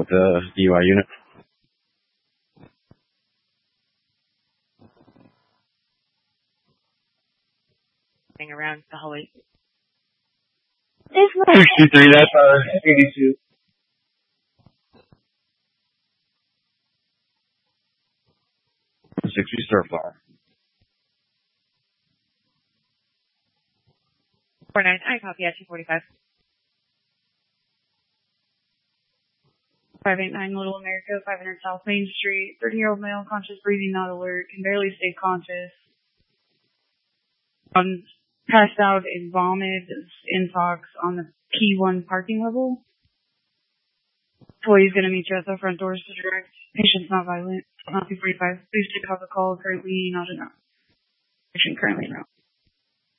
with the DUI unit. Around the hallway. 63, that's 82. 60 Starflower. 49, I copy at 245. 589 Little America, 500 South Main Street. 13-year-old male, conscious breathing, not alert, can barely stay conscious. Passed out and vomited intox on the P1 parking level. Employee's going to meet you at the front doors to direct. Patient's not violent. Not 245. Please take off the call. Currently not enough. Patient currently no.